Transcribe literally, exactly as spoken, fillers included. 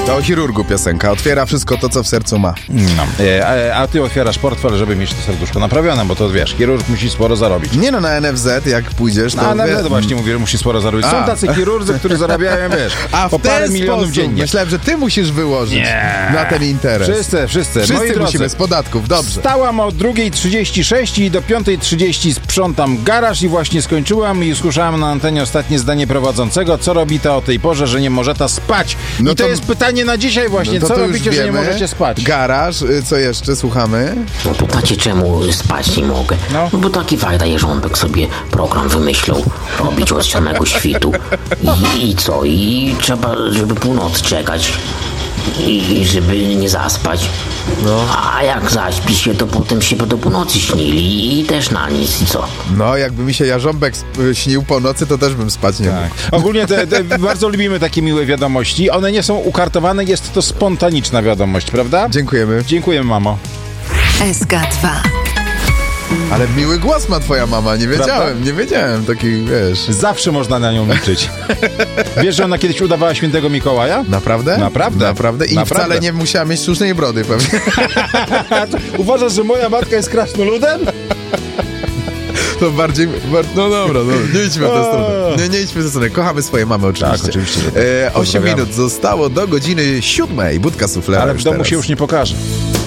To o chirurgu piosenka. Otwiera wszystko to, co w sercu ma. No. E, a, a ty otwierasz portfel, żeby mieć to serduszko naprawione, bo to wiesz, chirurg musi sporo zarobić. Nie no, na N F Z jak pójdziesz, to... No, na N F Z wie... właśnie mówię, że musi sporo zarobić. Są A. tacy chirurdzy, którzy zarabiają, wiesz, A po w parę ten milionów sposób dziennie. myślałem, że ty musisz wyłożyć Nie. na ten interes. Wszyscy, wszyscy. Wszyscy Moi drodzy, musimy z podatków, dobrze. Wstałam o drugiej trzydzieści sześć i do piątej trzydzieści sprzątam garaż i właśnie skończyłam i usłyszałam na antenie ostatnie zdanie prowadzącego, co robi ta o tej porze, że nie może ta spać. No I to, to- jest pytanie na dzisiaj właśnie, No to co to już robicie, że nie wiemy. możecie spać? Garaż, y, co jeszcze, słuchamy? No pytacie, czemu spać nie mogę? No. No, bo taki fajny Jarząbek sobie program wymyślał robić od samego świtu. I, I co? I trzeba, żeby północ czekać. I żeby nie zaspać. No. A jak zaśpi się, to potem się do północy śnili i też na nic. I co? No, jakby mi się Jarząbek sp- śnił po nocy, to też bym spać nie mógł. Tak. Ogólnie te, te, bardzo lubimy takie miłe wiadomości. One nie są ukartowane, jest to spontaniczna wiadomość, prawda? Dziękujemy. Dziękuję, mamo. S K dwa. Ale miły głos ma twoja mama, nie wiedziałem, Prawda? nie wiedziałem, taki, wiesz... Zawsze można na nią liczyć. Wiesz, że ona kiedyś udawała świętego Mikołaja? Naprawdę? Naprawdę. Naprawdę? I Naprawdę. wcale nie musiała mieć sztucznej brody pewnie. Uważasz, że moja matka jest krasnoludem? To bardziej... Bar... No dobra, no, nie idźmy w tę stronę. Nie, nie idźmy w tę stronę. Kochamy swoje mamy oczywiście. Tak, oczywiście. E, osiem Pozdrawiamy. minut zostało do godziny siódmej. Budka suflera Ale już w domu teraz. się już nie pokaże.